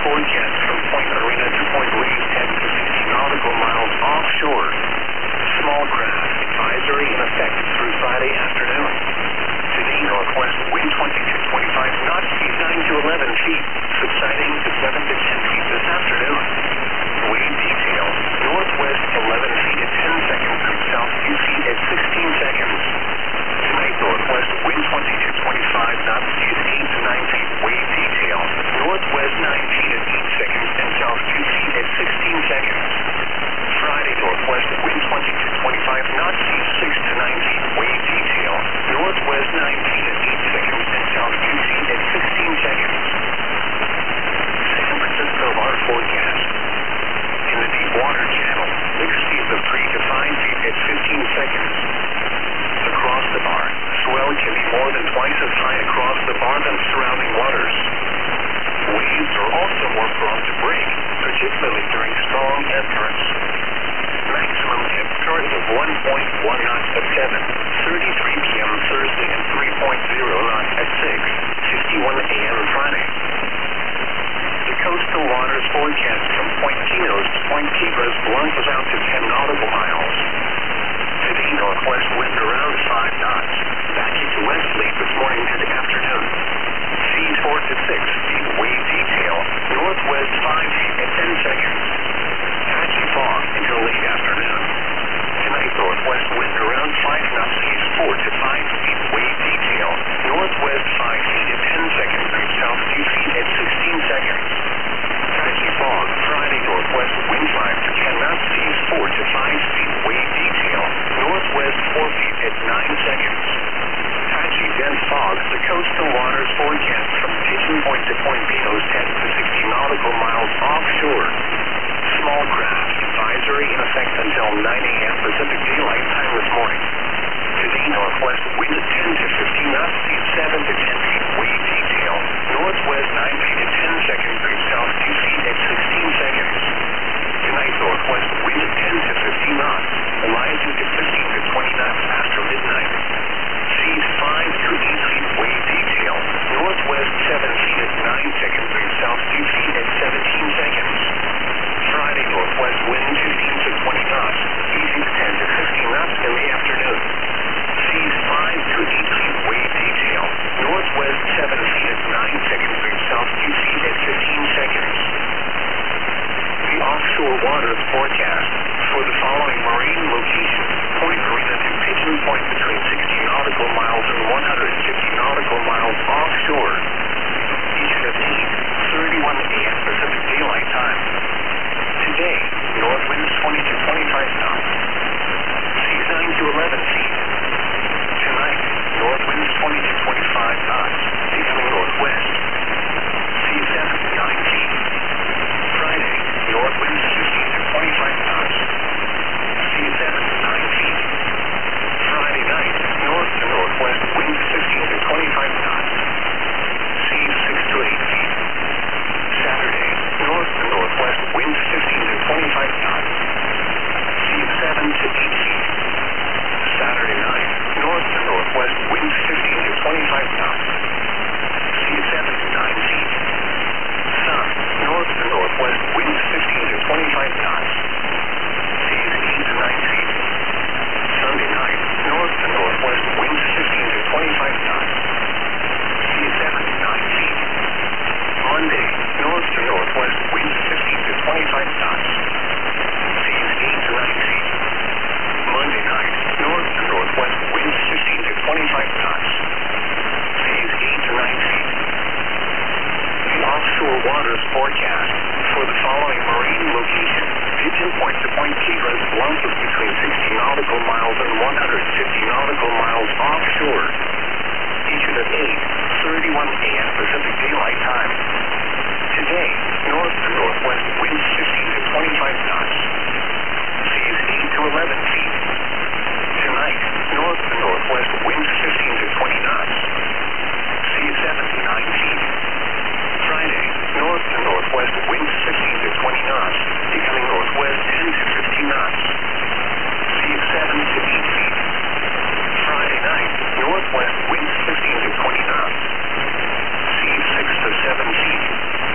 forecast from Point Arena to Point Reyes, 10 to 60 nautical miles offshore. Small craft advisory in effect through Friday afternoon. Today, northwest wind 20 to 25 knots, speed 9 to 11 feet, subsiding to 7 to 10 feet this afternoon. Wave detail, northwest 11 feet at 10 seconds and south 2 feet at 16 seconds. Tonight, northwest wind 20 to 25 knots, speed 8 to 9 feet, wave detail, northwest 9 feet at 8 seconds and south 2 feet at 16 seconds. Friday, northwest wind 20 to 25 knots, speed 6 to 9 feet, wave detail, northwest 9 feet at 8 seconds and south 2 feet at 16 seconds. San Francisco water forecast. In the deep water channel, mixed speeds of 3 to 5 feet at 15 seconds. Across the bar, swell can be more than twice as high across the bar than surrounding waters. Waves are also more prone to break, particularly during strong ebb currents. Maximum ebb current of 1.1 knots at 7:33 p.m. Thursday and 3.0 knots at 6:51 a.m. Friday. The coastal waters forecast from Point Pinos to Point Tigres blunters out to 10 nautical miles. Today, northwest wind around 5 knots. Back into west late this morning and afternoon. Seas 4 to 6 feet, wave detail, northwest 5 feet at 10 seconds. Patchy fog until late afternoon. Tonight, northwest wind around 5 knots, seas 4 to 5 feet, wave detail, northwest 5 feet at 10 seconds and south 2 feet at 16 seconds. Patchy fog, Friday, northwest wind 5 to 10 knots, seas 4 to 5 feet, wave detail, northwest 4 feet at 9 seconds. Patchy dense fog, the coastal waters forecast from Pigeon Point to Point Pinos, 10 to 60 nautical miles offshore. Small craft advisory in effect until 9 a.m. Pacific Daylight Time this morning. Today, northwest wind 10 to 15 knots, speed 7 to 10 feet, wave detail, northwest 9 feet at 10 seconds and south 2 feet at 16 seconds. Tonight, northwest wind 10 to 15 knots, rising to 15 to 20 knots after midnight. Seas 5 to 8 feet, wave detail, northwest 7 feet at 9 seconds and south 2 feet at 17 seconds. Friday, northwest wind 15 to 20 knots, easing to 10 to 15 knots in the afternoon. Seas 5 to 8 feet, wave detail, northwest 7 feet at 9 seconds and south 2 feet at 15 seconds. The offshore waters forecast for the following marine locations: Point Arena to Pigeon Point between 60 nautical miles and 150 nautical miles offshore. Eastern at 8:31 a.m. Pacific Daylight Time. Today, north winds 20 to 25 knots. Seas 9 to 11 feet. Tonight, north winds 20 to 25 knots, becoming northwest. Seas 7 to 9 feet. Friday, north winds 15 to 25 knots. Seas 7 to 9 feet. Friday night, north to northwest winds 15 to 25 knots. Seas 6 to 8 feet. Saturday, north to northwest winds 15 to 25 knots. Seas 7 to 8 feet. Saturday night, north to northwest winds 15 to 25 knots. Seas 7 to 9 feet. Sun, north to northwest winds 15 to 25 knots. Seas 8 to 9 feet. Sunday night, north to northwest winds 15 to 25 knots. Seas 7 to 9 feet. Monday, north to northwest winds 15 to 25 knots. Seas 8 to 9 feet. Monday night, north to northwest winds 15 to 25 knots. Seas 8 to 9 feet. The offshore waters forecast for the following marine locations: Pigeon Point to Point Tigres blunters between 60 nautical miles and 150 nautical miles offshore. Eastern at 8:31 a.m. Pacific Daylight Time.